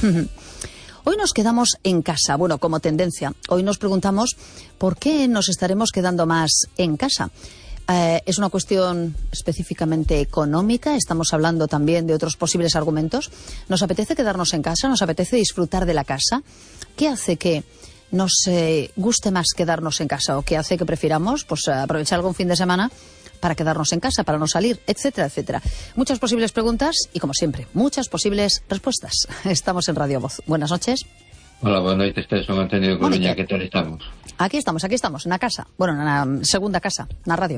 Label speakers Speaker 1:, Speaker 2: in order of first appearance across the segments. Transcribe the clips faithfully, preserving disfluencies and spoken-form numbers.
Speaker 1: Hoy nos quedamos en casa, bueno, como tendencia. Hoy nos preguntamos por qué nos estaremos quedando más en casa. Eh, es una cuestión específicamente económica, estamos hablando también de otros posibles argumentos. ¿Nos apetece quedarnos en casa? ¿Nos apetece disfrutar de la casa? ¿Qué hace que nos eh, guste más quedarnos en casa? ¿O qué hace que prefiramos pues, aprovechar algún fin de semana para quedarnos en casa, para no salir, etcétera, etcétera? Muchas posibles preguntas y, como siempre, muchas posibles respuestas. Estamos en Radio Voz. Buenas noches.
Speaker 2: Hola, buenas noches, este es Juan Antonio de Coruña, ¿qué tal estamos?
Speaker 1: Aquí estamos, aquí estamos, na casa. Bueno, na segunda casa, na radio.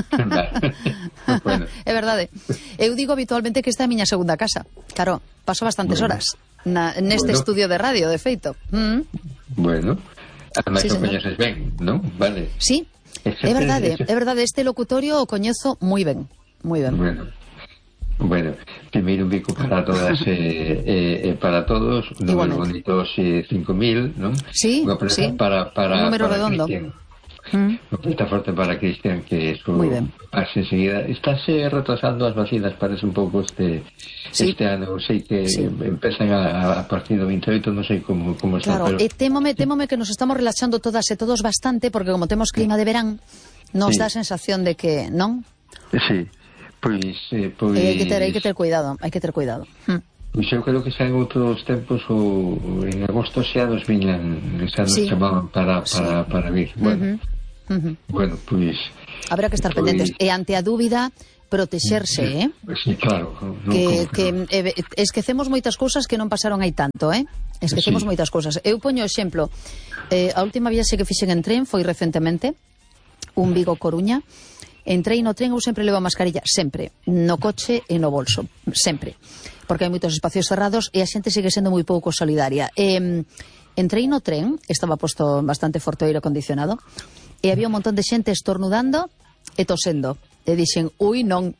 Speaker 1: Bueno. É verdade. Eu digo habitualmente que esta é a miña segunda casa. Claro, paso bastantes bueno. horas na, neste bueno. estudio de radio, de feito. Mm.
Speaker 2: Bueno, además sí, o coñeces ben, non? Vale.
Speaker 1: Sí, é verdade, é verdade, este locutorio o coñezo moi ben, moi ben.
Speaker 2: Bueno. Bueno, primeiro un bico para todas e eh, eh, para todos, números bonitos eh, cinco mil, non?
Speaker 1: Sí,
Speaker 2: unha
Speaker 1: sí,
Speaker 2: para, para,
Speaker 1: un número
Speaker 2: para
Speaker 1: redondo.
Speaker 2: Cristian.
Speaker 1: Mm.
Speaker 2: Unha presta forte para Cristian, que eso pase enseguida. Estáse retrasando as vacinas, parece un pouco este sí. este ano, sei que sí. empezan a, a partir do veintioito, non sei como, como está.
Speaker 1: Claro,
Speaker 2: pero...
Speaker 1: e témome, témome que nos estamos relaxando todas e todos bastante, porque como temos clima de verán, nos sí. dá a sensación de que, non?
Speaker 2: Sí. Pois, eh, pois...
Speaker 1: hai que ter, hai que ter cuidado, hai que ter cuidado. Hm.
Speaker 2: Pois eu creo que xa en outros tempos o en agosto xa nos viñan, xa nos sí. chamaban para, para, sí. para vir. Bueno, uh -huh. Uh -huh. bueno, pois...
Speaker 1: Habrá que estar pois... pendentes. E ante a dúbida, protexerse, eh?
Speaker 2: Sí, claro. No,
Speaker 1: que,
Speaker 2: que,
Speaker 1: que eh, esquecemos moitas cousas que non pasaron hai tanto, eh? Esquecemos sí. moitas cousas. Eu poño exemplo, eh, a última viaxe que fixen en tren foi recentemente, un Vigo-Coruña. Entrei no tren, eu sempre levo a mascarilla, sempre, no coche e no bolso, sempre, porque hai moitos espacios cerrados e a xente sigue sendo moi pouco solidaria. E, entrei no tren, estaba posto bastante forte o aire acondicionado, e había un montón de xente estornudando e tosendo, e dixen, ui non,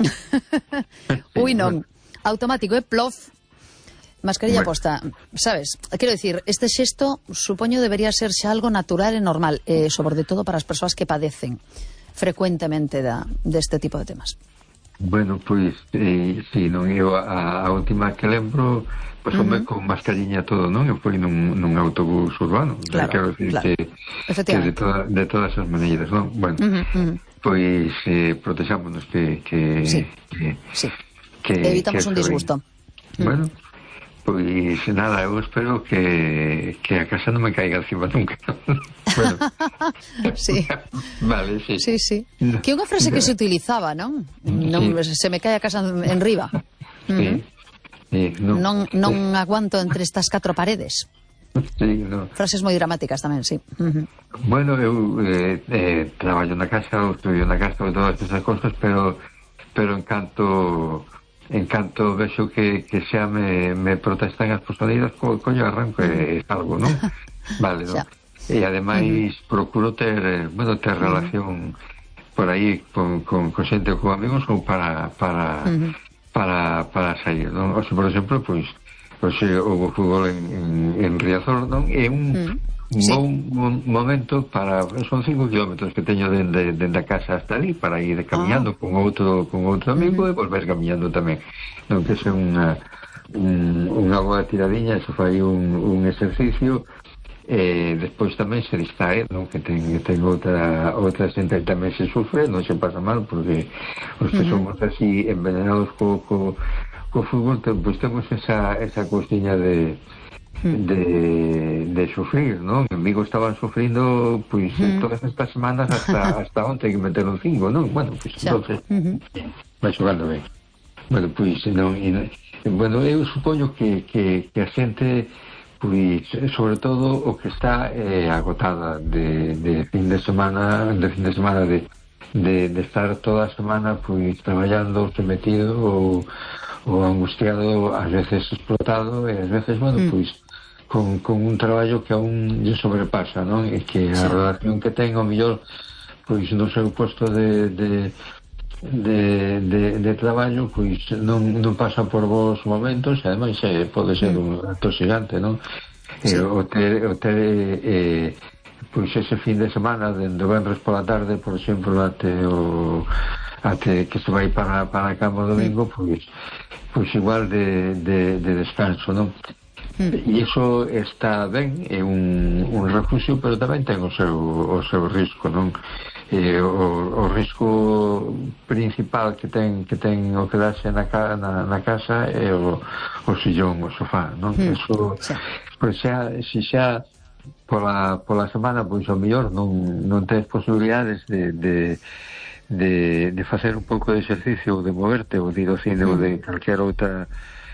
Speaker 1: ui non, automático, e plof, mascarilla posta, sabes? Quero dicir, este xesto, supoño, debería ser xa algo natural e normal, eh, sobre todo para as persoas que padecen frecuentemente da, deste tipo de temas.
Speaker 2: Bueno, pois, eh, si, non, eu a, a última que lembro, pois, uh -huh. con mascariña todo, non? Eu fui nun, nun autobús urbano,
Speaker 1: claro,
Speaker 2: quero decir
Speaker 1: claro.
Speaker 2: que, que de, toda, de todas as maneiras, non? Bueno, uh -huh, uh -huh. pois, eh, protexámonos que... que
Speaker 1: sí,
Speaker 2: que,
Speaker 1: sí.
Speaker 2: que
Speaker 1: evitamos
Speaker 2: que
Speaker 1: un disgusto.
Speaker 2: Bueno, pois, nada, eu espero que, que a casa non me caiga encima nunca. Bueno.
Speaker 1: Sí.
Speaker 2: Vale, sí.
Speaker 1: Sí, sí. Que é unha frase que se utilizaba, non? Non sí. Se me cae a casa en riba.
Speaker 2: Sí. Uh -huh. Sí,
Speaker 1: non, non, non aguanto entre estas catro paredes.
Speaker 2: Sí, no.
Speaker 1: Frases moi dramáticas tamén, sí. Uh -huh.
Speaker 2: Bueno, eu eh, eh, traballo na casa, ou estudio na casa, ou todas esas cosas, pero pero en canto en canto vexo que, que xa me, me protestan as personalidades, co, coño, arranco e salgo, non? Vale, non? E ademais uh -huh. procuro ter, bueno, ter relación uh -huh. por aí con, con, con xente ou con amigos ou para para, uh -huh. para, para sair, non? O sea, por exemplo, pois, pois houve fútbol en, en, en Riazor, non? É un, uh -huh. un sí. bon momento para, son cinco kilómetros que teño dende de, de a casa hasta ali para ir caminhando oh. con outro con outro amigo uh -huh. e volver caminhando tamén, non? Que é unha un, unha boa tiradiña, eso fai un, un exercicio. E despois tamén se distrae, non? Que ten, ten outra outra xente que tamén se sufre, non se pasa mal, porque os que uh -huh. somos así envenenados co, co, co fútbol, pois temos esa, esa cuestiña de de, de sufrir, non? Amigos estaban sufrindo pois uh -huh. todas estas semanas hasta, hasta onte que meteron cinco, non? Bueno, pois entonces uh -huh. vai xogando ben. Bueno, pois non, e, bueno, eu supoño que, que, que a xente, pois, sobre todo o que está eh, agotada de, de fin de semana, de fin de semana de, de, de estar toda a semana pois traballando, sometido ou, ou angustiado, ás veces explotado e ás veces, bueno, pois con, con un traballo que aún lle sobrepasa, non? E que a relación que ten ao mellor pois no seu posto de, de De, de, de traballo pois non, non pasa por vos momentos e ademais eh, pode ser un atoxigante, non? Sí. Eh, o ter, o ter eh, pois ese fin de semana dende o venres pola tarde, por exemplo, até o até que se vai para, para a cama o domingo, pois pois igual de, de, de descanso, non? e iso está ben, é un, un refugio, pero tamén ten o seu, o seu risco, non? E o, o risco principal que ten que ten o quedarse na, na, na casa é o, o sillón, o sofá, non? Mm. Eso, sí. Pois xa, se xa pola, pola semana, pois ao mellor non, non tens posibilidades de, de de, de facer un pouco de exercicio ou de moverte ou de ir ao cine mm. ou de calquera outra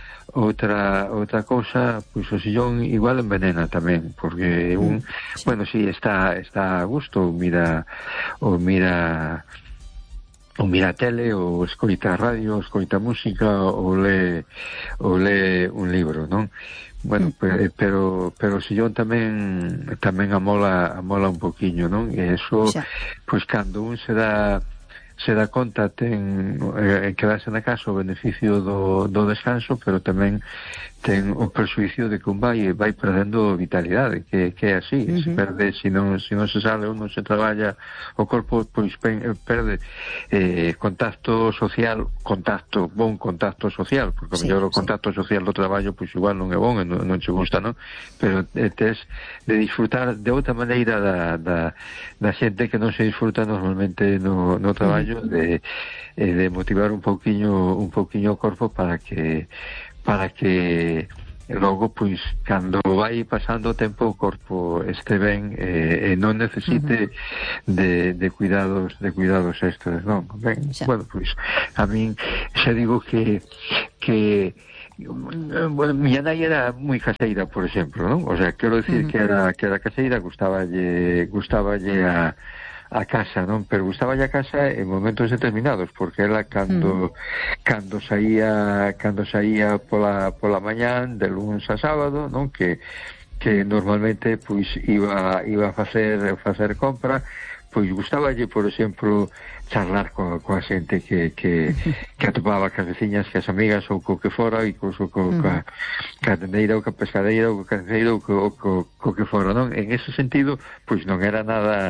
Speaker 2: outra outra cousa, pois o sillón igual envenena tamén, porque un, sí. bueno, si sí, está está a gusto, ou mira ou mira ou mira tele, ou escoita radio, ou escoita música, ou le ou le un libro, non? Bueno, mm. pero pero o sillón tamén tamén amola amola un poquiño, non? E eso, sí. pois cando un se dá se dá conta, ten eh, quedarse na casa o beneficio do, do descanso, pero tamén ten o persuicio de que un vai vai perdendo vitalidade, que, que é así, uh-huh. se perde, se non, se non se sale, non se traballa o corpo, pois perde eh, contacto social, contacto, bon contacto social, porque sí, mellor o contacto sí. social do traballo, pois igual non é bon, non, non che gusta, non? Pero eh, tes de disfrutar de outra maneira da, da, da xente que non se disfruta normalmente no, no traballo, uh-huh. de, eh, de motivar un pouquiño un pouquiño o corpo para que para que logo, pois, cando vai pasando o tempo o corpo este ben e eh, non necesite uh-huh. de, de cuidados de cuidados extras, non? Ben, bueno, pois, a min xa digo que que bueno, miña nai era moi caseira, por exemplo, non? O sea, quero decir uh-huh. que era que era caseira, gustaballe gustaballe a a casa, non? Pero gustaballe a casa en momentos determinados, porque ela cando mm. cando saía cando saía pola pola mañán de lunes a sábado, non? Que que normalmente pois iba iba a facer facer compra, pois gustaballe, por exemplo, charlar coa, coa xente que, que, que atopaba cas veciñas, que as amigas ou co que fora, incluso co, mm. ca, ca tendeira ou ca pescadeira ou co carceiro ou co, co, co que fora, non? En ese sentido, pois non era nada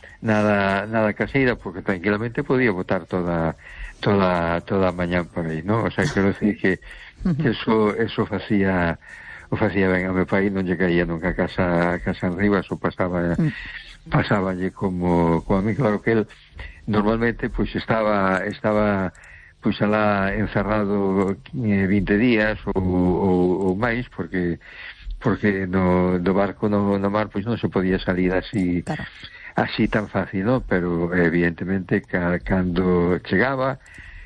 Speaker 2: nada nada caseira, porque tranquilamente podía botar toda toda toda a mañán por aí, ¿no? O sea, quero decir que, que eso eso facía o facía ben. A meu pai non lle caía nunca a casa a casa en Rivas, o pasaba pasáballe como como a mí, claro que él normalmente pois pues, estaba estaba pois pues, alá encerrado eh, vinte días ou, ou, ou máis, porque porque no do barco no, no mar pois pues, non se podía salir así claro. así tan fácil, ¿no? Pero evidentemente ca, cando chegaba,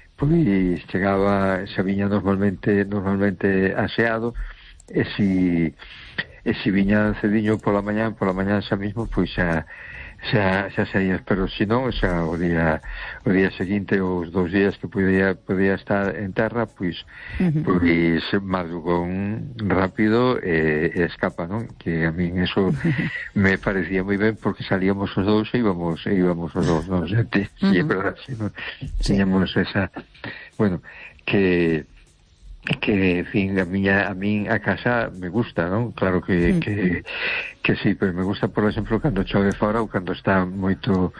Speaker 2: pois chegaba, xa viña normalmente normalmente aseado, e si e si viña cediño pola mañán, pola mañán xa mismo, pois xa xa xa saías, pero se non, xa o día o día seguinte, os dous días que podía podía estar en terra, pois uh-huh. pois madrugón rápido e, e escapa, non? Que a min eso uh-huh. me parecía moi ben, porque salíamos os dous e íbamos e íbamos os dous, non? Se te, uh-huh. si é verdad, si non tiñamos esa, bueno, que que, en fin, a miña a min a casa me gusta, non? Claro que, mm. que que sí, pero me gusta, por exemplo, cando chove fora ou cando está moito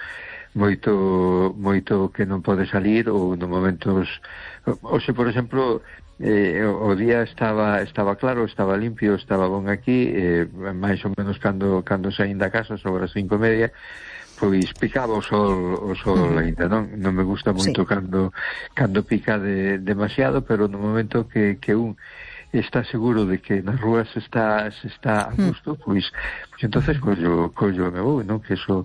Speaker 2: moito moito que non pode salir, ou no momentos, ou se, por exemplo, eh, o día estaba estaba claro, estaba limpio, estaba bon aquí, eh, máis ou menos cando cando saín da casa sobre as cinco e media, pois picaba o sol o sol mm. ainda, non? Non me gusta moito sí. cando cando pica de, demasiado, pero no momento que, que un está seguro de que nas rúas se está se está a gusto, mm. pois, pois entonces collo, collo me vou, non? Que eso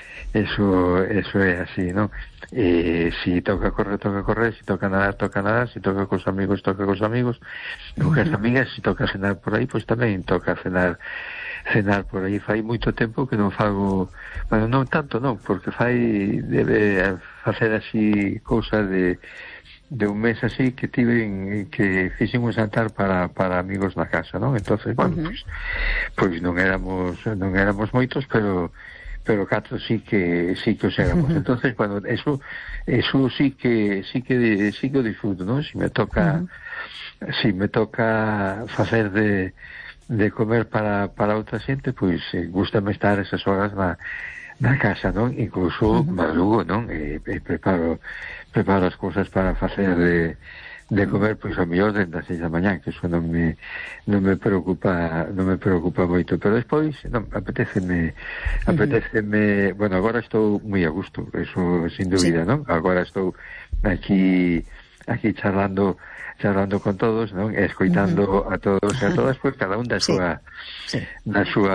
Speaker 2: eso eso é así, non? E si toca correr, toca correr, si toca nadar, toca nadar, si toca cos amigos, toca cos amigos, con as amigas, si toca cenar por aí, pois tamén toca cenar cenar por aí. Fai moito tempo que non fago, bueno, non tanto non, porque fai debe facer así cousa de de un mes así que tiven que fixen un jantar para para amigos na casa, non? Entonces, bueno, uh-huh. pois pues, pues non éramos non éramos moitos, pero pero catro sí que sí que os éramos. Uh-huh. Entonces, bueno, eso eso sí que sí que sí que disfruto, non? Si me toca uh-huh. si me toca facer de de comer para, para outra xente, pois eh, gústame estar esas horas na, na casa, non? Incluso uh-huh. madrugo, non? E, e preparo preparo as cousas para facer de, de comer, pois a mellor dende as seis da mañá, que eso non me non me preocupa, non me preocupa moito, pero despois non, apetéceme apetéceme, bueno, agora estou moi a gusto, eso sin dúbida, sí. Non? Agora estou aquí aquí charlando charlando con todos, non? Escoitando uh-huh. a todos e a todas, pois cada un da súa sí. Sí. da súa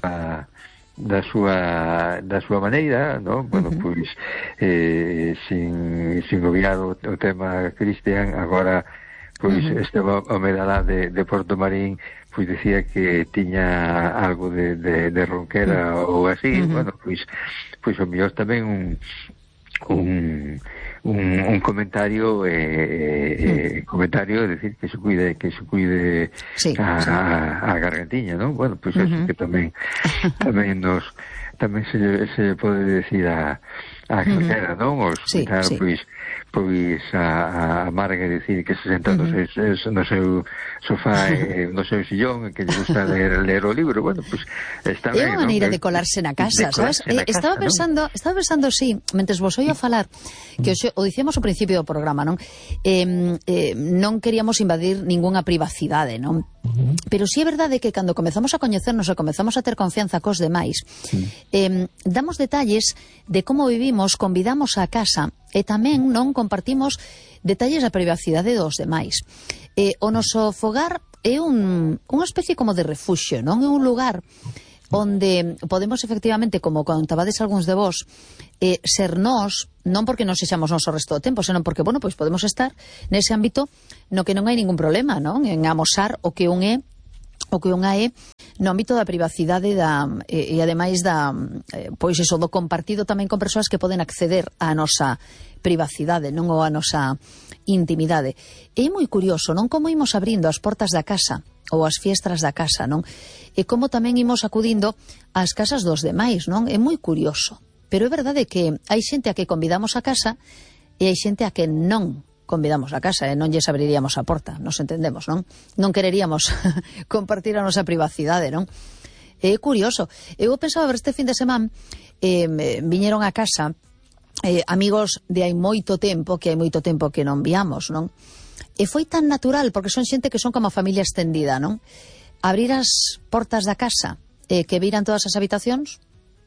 Speaker 2: da súa da súa maneira, non? Bueno, uh-huh. pois eh, sin sin obviar o, o tema Cristian, agora pois uh-huh. este home da de, de Porto Marín pois dicía que tiña algo de, de, de ronquera uh-huh. ou así, uh-huh. bueno, pois pois o mellor tamén un un un, un comentario eh, eh, uh-huh. comentario, é dicir, que se cuide que se cuide sí, a, sí. a, a gargantiña, non? Bueno, pois pues uh-huh. eso que tamén tamén nos tamén se, se pode decir a a calquera, non? Os sí, estar, sí. pois pois a, a Marga decir que se senta uh-huh. no, seu, no seu sofá e no seu sillón que lle gusta ler, ler o libro, bueno, pois pues, está ben,
Speaker 1: é unha maneira ¿no? de colarse na casa, sabes? Na eh, casa, estaba pensando, ¿no? estaba pensando, sí, mentres vos oía falar, que o, o dicíamos ao principio do programa, non? Eh, eh, non queríamos invadir ningunha privacidade, non? Uh-huh. Pero sí é verdade que cando comezamos a coñecernos e comezamos a ter confianza cos demais, uh-huh. eh, damos detalles de como vivimos, convidamos á casa e tamén non compartimos detalles da privacidade dos demais. Eh, o noso fogar é un, unha especie como de refuxio, non? É un lugar onde podemos efectivamente, como contabades algúns de vos, eh, ser nós, non porque non sexamos nós o resto do tempo, senón porque, bueno, pois podemos estar nese ámbito no que non hai ningún problema, non? En amosar o que un é o que unha é no ámbito da privacidade da, e, e ademais da eh, pois eso do compartido tamén con persoas que poden acceder á nosa privacidade, non, ou á nosa intimidade. É moi curioso, non, como imos abrindo as portas da casa ou as fiestras da casa, non? E como tamén imos acudindo ás casas dos demais, non? É moi curioso. Pero é verdade que hai xente a que convidamos a casa e hai xente a que non convidamos a casa, e non lles abriríamos a porta, nos entendemos, non? Non quereríamos compartir a nosa privacidade, non? É curioso. Eu pensaba ver este fin de semana eh, viñeron a casa eh, amigos de hai moito tempo, que hai moito tempo que non viamos, non? E foi tan natural, porque son xente que son como a familia extendida, non? Abrir as portas da casa e eh, que viran todas as habitacións,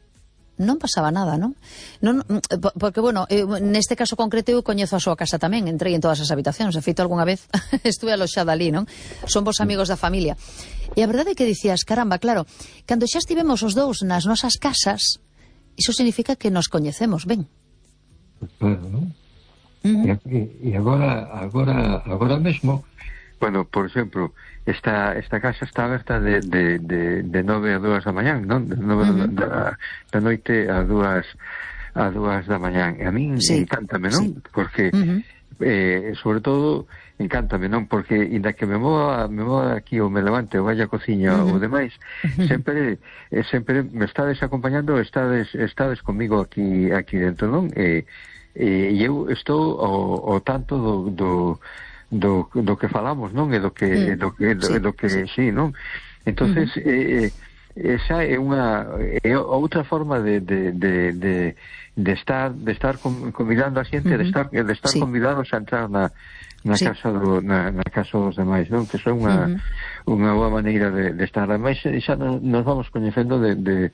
Speaker 1: non pasaba nada, non? non porque, bueno, eu, neste caso concreto eu coñezo a súa casa tamén, entrei en todas as habitacións, de feito algunha vez estuve aloxada ali, non? Son vos amigos da familia. E a verdade é que dicías, caramba, claro, cando xa estivemos os dous nas nosas casas, iso significa que nos coñecemos ben.
Speaker 2: Claro, non? Uh-huh. E, e agora, agora, agora mesmo, bueno, por exemplo, esta esta casa está aberta de, de, de, de nove a dúas da mañán, non? De nove uh-huh. da, da noite a dúas a dúas da mañán. E a min sí. encántame, non? Sí. Porque uh-huh. eh, sobre todo encántame, non? Porque inda que me mova, me mova aquí ou me levante ou vaya a cociña uh-huh. ou demais, uh-huh. sempre eh, sempre me estades acompañando, estades estades comigo aquí aquí dentro, non? E e eu estou ao, ao tanto do, do Do, do que falamos, non? E do que, mm. do que, do, sí, do que sí. sí, non? Entonces, uh-huh. eh, esa é unha é outra forma de, de, de, de, de estar de estar convidando a xente, uh-huh. de estar de estar sí. convidados a entrar na na sí. casa do na, na casa dos demais, non? Que son unha uh-huh. unha boa maneira de, de estar. Ademais, xa nos vamos coñecendo de, de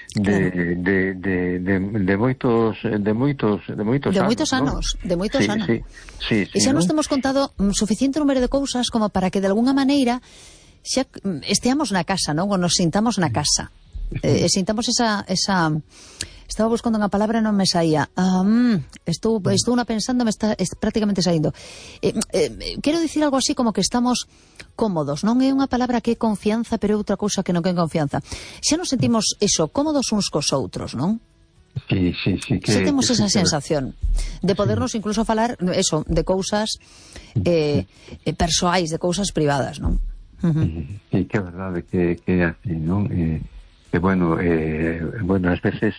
Speaker 2: De, de, de, de, de moitos de moitos de moitos
Speaker 1: de
Speaker 2: anos,
Speaker 1: moitos anos, ¿no? de moitos
Speaker 2: sí,
Speaker 1: anos.
Speaker 2: Sí, sí, sí,
Speaker 1: e xa
Speaker 2: ¿no?
Speaker 1: nos temos contado un suficiente número de cousas como para que de alguna maneira xa esteamos na casa, non? Ou nos sintamos na casa. Eh, e sintamos esa esa estaba buscando unha palabra e non me saía. Um, estou estou unha pensando, me está, está prácticamente saindo. Eh, eh, quero dicir algo así como que estamos cómodos, non é unha palabra que é confianza, pero é outra cousa que non é confianza. Xa nos sentimos eso, cómodos uns cos outros, non?
Speaker 2: Sí, sí, sí. Que,
Speaker 1: xa temos
Speaker 2: que,
Speaker 1: esa
Speaker 2: que,
Speaker 1: sensación de podernos sí. incluso falar, eso, de cousas eh, eh, persoais, de cousas privadas, non?
Speaker 2: Uh-huh. Sí, que é verdade que, que é así, non? E, que, bueno, eh, bueno, ás veces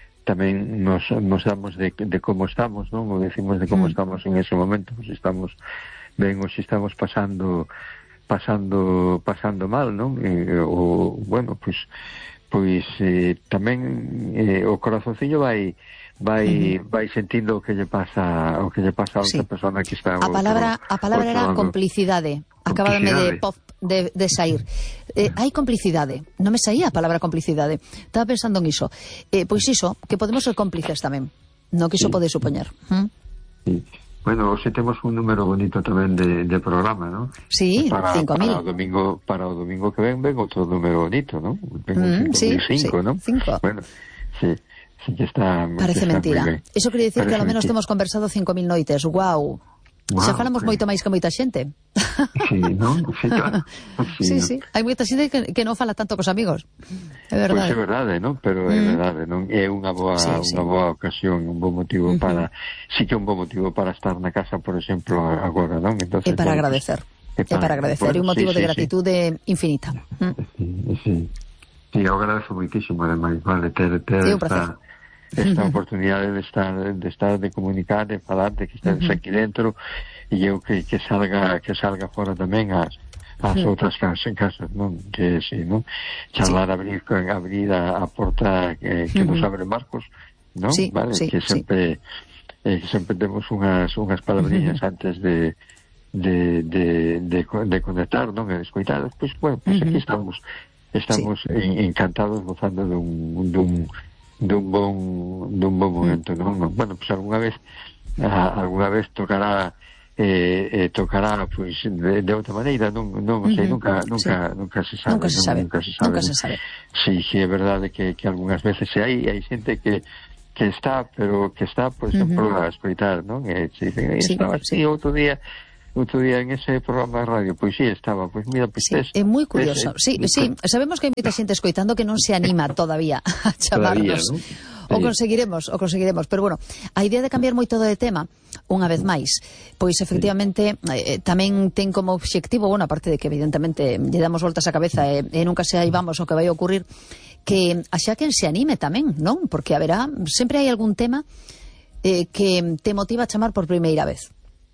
Speaker 2: tamén nos, nos damos de, de como estamos, non? Ou decimos de como mm. estamos en ese momento, pues estamos ben, ou se estamos pasando pasando pasando mal, non? E, ou, bueno, pois pues, pois pues, eh, tamén eh, o corazoncillo vai vai
Speaker 1: Uh-huh.
Speaker 2: vai sentindo o que lle pasa o que lle pasa a outra
Speaker 1: Sí.
Speaker 2: persona que está
Speaker 1: A
Speaker 2: ao
Speaker 1: palabra,
Speaker 2: outro-
Speaker 1: a palabra
Speaker 2: ao
Speaker 1: era
Speaker 2: outro lado.
Speaker 1: complicidade. Acábame de
Speaker 2: Complicidade.
Speaker 1: pop de, de sair. Eh, hai complicidade. Non me saía a palabra complicidade. Estaba pensando en iso. Eh, pois iso, que podemos ser cómplices tamén. No que iso
Speaker 2: Sí.
Speaker 1: pode supoñer. ¿Mm?
Speaker 2: Sí. Bueno, hoxe temos un número bonito tamén de, de programa, ¿no?
Speaker 1: Sí,
Speaker 2: para,
Speaker 1: cinco mil.
Speaker 2: para o domingo para o domingo que ven ven outro número bonito, ¿no? Ven un
Speaker 1: Mm, sí,
Speaker 2: cinco mil cinco,
Speaker 1: sí,
Speaker 2: ¿no?
Speaker 1: cinco.
Speaker 2: Bueno, sí, sí que está
Speaker 1: Parece
Speaker 2: que está
Speaker 1: mentira.
Speaker 2: moi ben.
Speaker 1: Iso quere dicir que
Speaker 2: Parece
Speaker 1: ao menos
Speaker 2: mentira.
Speaker 1: temos conversado cinco mil noites. Guau.
Speaker 2: Guau,
Speaker 1: Xa falamos
Speaker 2: que-
Speaker 1: moito máis que moita xente.
Speaker 2: Sí, ¿no? Sí, claro.
Speaker 1: Sí,
Speaker 2: ¿no?
Speaker 1: sí. Hai moita xente que, que non fala tanto cos amigos. É
Speaker 2: Pois
Speaker 1: verdade.
Speaker 2: é verdade, non? Pero é
Speaker 1: Mm.
Speaker 2: verdade, non? É unha boa,
Speaker 1: Sí,
Speaker 2: unha
Speaker 1: sí.
Speaker 2: boa ocasión, un bon motivo
Speaker 1: Uh-huh.
Speaker 2: para, sí que é un bon motivo para estar na casa, por exemplo, agora, non? Entonces,
Speaker 1: É para
Speaker 2: bueno,
Speaker 1: agradecer.
Speaker 2: é
Speaker 1: É para agradecer. É un
Speaker 2: bueno,
Speaker 1: motivo
Speaker 2: sí,
Speaker 1: de
Speaker 2: sí,
Speaker 1: gratitude infinita. Mm.
Speaker 2: Sí, sí. Sí, eu agradezo moitísimo, ademais, vale, ter, ter
Speaker 1: Sí, un placer.
Speaker 2: esta, esta oportunidade de estar, de estar, de comunicar, de falar, de que estás
Speaker 1: Uh-huh.
Speaker 2: aquí dentro, e eu que, que salga, que salga fora tamén as, as
Speaker 1: Mm.
Speaker 2: outras casas, casas, non? Que sí, non? Charlar, abrir, abrir a, a porta que, que
Speaker 1: Uh-huh.
Speaker 2: nos abre Marcos, non?
Speaker 1: Sí,
Speaker 2: Vale,
Speaker 1: sí,
Speaker 2: que
Speaker 1: sí.
Speaker 2: sempre, eh, que sempre temos unhas, unhas palabrinhas
Speaker 1: Uh-huh.
Speaker 2: antes de de, de, de, de conectar, non? E de escoitar, pois, bueno, pois
Speaker 1: Uh-huh.
Speaker 2: aquí estamos estamos sí. en, encantados gozando dun, dun, dun bon dun bon momento, uh-huh. non? Bueno, pois alguna vez a, alguna vez tocará eh, eh, tocará pois de, de outra maneira, non, non sei,
Speaker 1: Uh-huh.
Speaker 2: nunca nunca
Speaker 1: Sí.
Speaker 2: nunca se sabe,
Speaker 1: Nunca se
Speaker 2: non?
Speaker 1: sabe.
Speaker 2: Nunca se sabe.
Speaker 1: Nunca
Speaker 2: non?
Speaker 1: se sabe.
Speaker 2: Sí, sí, é verdade que, que algunhas veces hai hai xente que que está, pero que está, por exemplo,
Speaker 1: Uh-huh.
Speaker 2: a escoitar, non? E se dicen,
Speaker 1: Sí,
Speaker 2: estaba así
Speaker 1: sí.
Speaker 2: outro día outro día en ese programa de radio, pois sí, estaba, pois mira, pois
Speaker 1: Sí,
Speaker 2: tes,
Speaker 1: é moi curioso.
Speaker 2: tes,
Speaker 1: Sí, sí, sabemos que hai moita xente escoitando que non se anima todavía a chamarnos.
Speaker 2: Todavía, ¿no?
Speaker 1: O
Speaker 2: Sí.
Speaker 1: conseguiremos, o conseguiremos. Pero bueno, a idea de cambiar moito de tema, unha vez máis, pois efectivamente eh, tamén ten como obxectivo, bueno, aparte de que evidentemente lle damos voltas á cabeza e, e nunca se aí vamos o que vai a ocurrir, que xa quen se anime tamén, non? Porque haberá, sempre hai algún tema eh, que te motiva a chamar por primeira vez.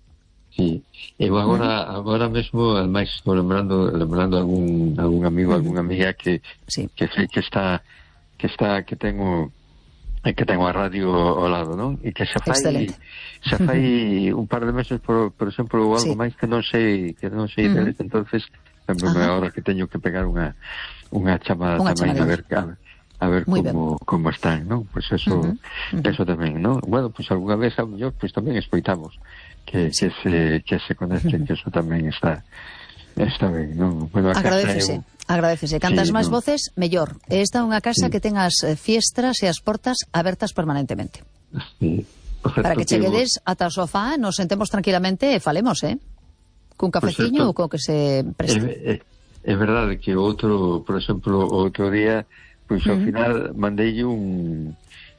Speaker 2: Sí, eu agora agora mesmo, ademais, estou lembrando lembrando algún algún amigo, algunha amiga que
Speaker 1: Sí.
Speaker 2: que sei que está que está que tengo que tengo a radio ao lado, non? E que se fai
Speaker 1: Excelente.
Speaker 2: se fai un par de meses por, por exemplo, ou algo
Speaker 1: Sí.
Speaker 2: máis que non sei, que non sei
Speaker 1: Uh-huh.
Speaker 2: deles, entonces lembrome
Speaker 1: Ajá.
Speaker 2: agora que teño que pegar unha unha chamada
Speaker 1: Unha
Speaker 2: tamén a
Speaker 1: chamadilla.
Speaker 2: ver a, a ver
Speaker 1: Muy
Speaker 2: como como están, non? Pois pues eso
Speaker 1: Uh-huh. Uh-huh.
Speaker 2: eso tamén, non? Bueno, pois pues algunha vez a mellor pois pues tamén escoitamos que, que se que se conecten, que eso tamén está está ben, non? Bueno, a casa
Speaker 1: Agradecese,
Speaker 2: é un-
Speaker 1: agradecese. Cantas
Speaker 2: Sí,
Speaker 1: máis
Speaker 2: no.
Speaker 1: voces, mellor. Esta é unha casa
Speaker 2: Sí.
Speaker 1: que ten as eh, fiestras e as portas abertas permanentemente.
Speaker 2: Sí. O certo
Speaker 1: Para que
Speaker 2: que
Speaker 1: cheguedes ata o sofá, nos sentemos tranquilamente e falemos, eh? Cun cafeciño ou
Speaker 2: certo.
Speaker 1: co que se preste.
Speaker 2: É, é, é verdade que outro, por exemplo, outro día, pois ao
Speaker 1: Mm.
Speaker 2: final mandeille un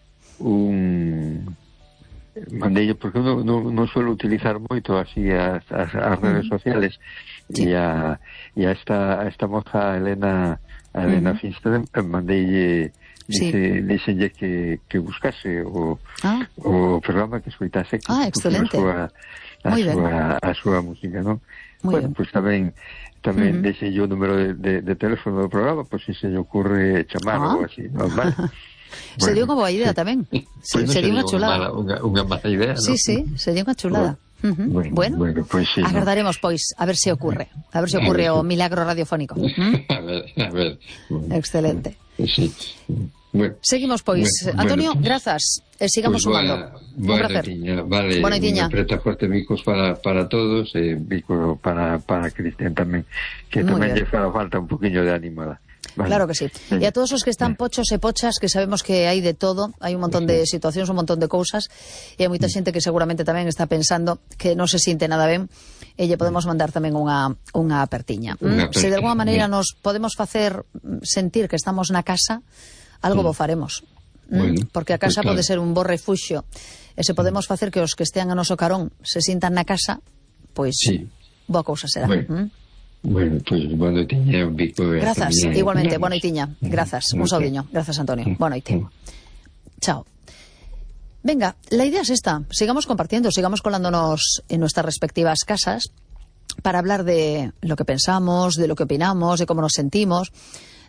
Speaker 2: un mandeille porque non, non, non suelo utilizar moito así as, as, as redes sociales
Speaker 1: Sí.
Speaker 2: e a, e a esta, a esta moza Elena a Elena
Speaker 1: Mm.
Speaker 2: Finsteden mandeille
Speaker 1: Sí.
Speaker 2: dice, dixenlle que, que buscase o,
Speaker 1: Ah,
Speaker 2: o programa que escoitase que
Speaker 1: Ah,
Speaker 2: puxo
Speaker 1: excelente.
Speaker 2: a súa, a
Speaker 1: Moi ben.
Speaker 2: súa, a súa música, non?
Speaker 1: Moi
Speaker 2: Bueno,
Speaker 1: ben.
Speaker 2: pois pues, tamén tamén
Speaker 1: Ujú.
Speaker 2: uh-huh. deixe yo o número de, de, de teléfono do programa, pois pues, se se lle ocurre chamar
Speaker 1: Ah.
Speaker 2: ou así, normal.
Speaker 1: sería unha boa idea
Speaker 2: sí.
Speaker 1: tamén.
Speaker 2: Pois
Speaker 1: Sí,
Speaker 2: non
Speaker 1: sería unha
Speaker 2: unha
Speaker 1: chulada.
Speaker 2: mala- Unha, unha mala idea,
Speaker 1: Sí,
Speaker 2: ¿no?
Speaker 1: sí, sería unha chulada. Ujú.
Speaker 2: Bueno,
Speaker 1: Bueno,
Speaker 2: bueno, pois sí, ¿no?
Speaker 1: agardaremos, pois, a ver se ocurre. A ver se
Speaker 2: A
Speaker 1: ocurre
Speaker 2: ver,
Speaker 1: o
Speaker 2: sí.
Speaker 1: milagro radiofónico. ¿Mm?
Speaker 2: A ver, a ver. Bueno,
Speaker 1: Excelente.
Speaker 2: sí. Bueno,
Speaker 1: Seguimos, pois.
Speaker 2: Bueno,
Speaker 1: Antonio,
Speaker 2: bueno,
Speaker 1: grazas. E sigamos
Speaker 2: pues
Speaker 1: sumando.
Speaker 2: boa,
Speaker 1: Un
Speaker 2: boa
Speaker 1: placer.
Speaker 2: noitiña, vale,
Speaker 1: Boa noitiña.
Speaker 2: unha preta forte bicos para, para todos e bico para, para Cristian tamén, que
Speaker 1: Muy
Speaker 2: tamén lle
Speaker 1: bien.
Speaker 2: fará falta un poquinho de ánimo. Vale.
Speaker 1: Claro que sí. E a todos os que están pochos e pochas, que sabemos que hai de todo, hai un montón de situacións, un montón de cousas, e hai moita xente que seguramente tamén está pensando que non se sinte nada ben, e lle podemos mandar tamén unha, unha apertiña.
Speaker 2: Unha
Speaker 1: Mm? Se de alguma
Speaker 2: apertiña,
Speaker 1: maneira
Speaker 2: ben.
Speaker 1: nos podemos facer mm, sentir que estamos na casa, algo bo faremos. Mm?
Speaker 2: Bueno,
Speaker 1: Porque a casa
Speaker 2: pues claro.
Speaker 1: pode ser un bo refuxio, e se podemos facer que os que estean a noso carón se sintan na casa, pois
Speaker 2: Sí.
Speaker 1: boa cousa será.
Speaker 2: Bueno.
Speaker 1: Mm?
Speaker 2: Bueno, pois pues, boa noitiña, un bico. e
Speaker 1: Grazas,
Speaker 2: hasta mañá.
Speaker 1: igualmente, boa noitiña. Grazas, un
Speaker 2: Ok.
Speaker 1: saudiño. Grazas, Antonio. Boa noite. Chao. Venga, la idea es esta. Sigamos compartiendo, sigamos colándonos en nuestras respectivas casas para hablar de lo que pensamos, de lo que opinamos, de cómo nos sentimos,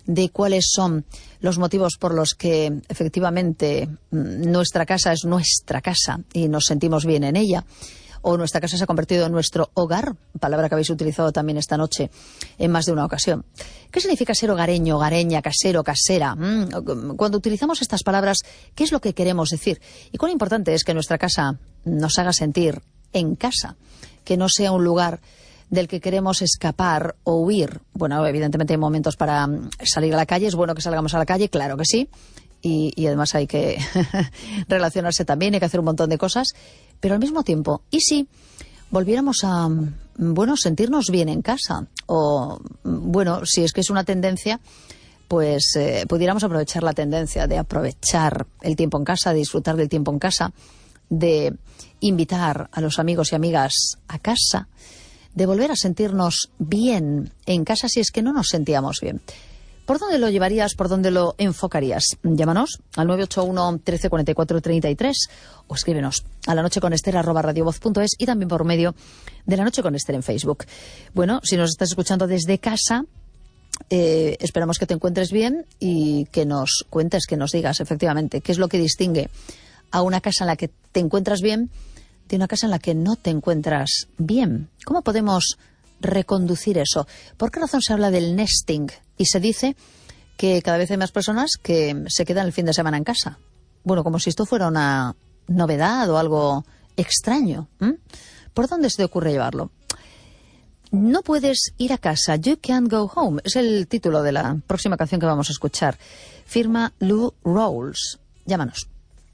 Speaker 1: de cuáles son los motivos por los que efectivamente nuestra casa es nuestra casa y nos sentimos bien en ella, o nuestra casa se ha convertido en nuestro hogar, palabra que habéis utilizado también esta noche en más de una ocasión. ¿Qué significa ser hogareño, hogareña, casero, casera? Cuando utilizamos estas palabras, ¿qué es lo que queremos decir? Y cuán importante es que nuestra casa nos haga sentir en casa, que no sea un lugar del que queremos escapar o huir. Bueno, evidentemente hay momentos para salir a la calle, es bueno que salgamos a la calle, claro que sí, y, y además hay que relacionarse también, hay que hacer un montón de cosas, pero al mismo tiempo, ¿y si volviéramos a, bueno, sentirnos bien en casa? O, bueno, si es que es una tendencia, pues eh, pudiéramos aprovechar la tendencia de aprovechar el tiempo en casa, de disfrutar del tiempo en casa, de invitar a los amigos y amigas a casa, de volver a sentirnos bien en casa si es que no nos sentíamos bien. ¿Por dónde lo llevarías? ¿Por dónde lo enfocarías? Llámanos al nueve ocho uno, trece, cuarenta y cuatro, treinta y tres o escríbenos a lanocheconester arroba radiovoz punto es y también por medio de La Noche con Ester en Facebook. Bueno, si nos estás escuchando desde casa, eh, esperamos que te encuentres bien y que nos cuentes, que nos digas efectivamente qué es lo que distingue a una casa en la que te encuentras bien de una casa en la que no te encuentras bien. ¿Cómo podemos reconducir eso? ¿Por qué razón se habla del nesting y se dice que cada vez hay más personas que se quedan el fin de semana en casa? Bueno, como si esto fuera una novedad o algo extraño. ¿Mm? ¿Por dónde se te ocurre llevarlo? No puedes ir a casa. You can't go home. Es el título de la próxima canción que vamos a escuchar. Firma Lou Rawls. Llámanos.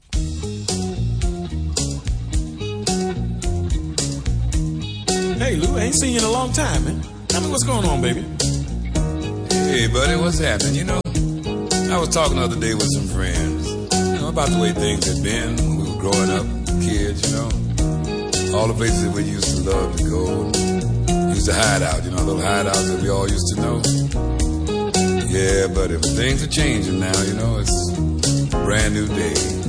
Speaker 3: Hey, Lou, I ain't seen you in a long time, man. Tell me what's going on, baby.
Speaker 4: Hey, buddy, what's happening? You know, I was talking the other day with some friends, you know, about the way things had been when we were growing up, kids, you know. All the places that we used to love to go, used to hide out, you know, little hideouts that we all used to know. Yeah, but if things are changing now, you know, it's a brand new day.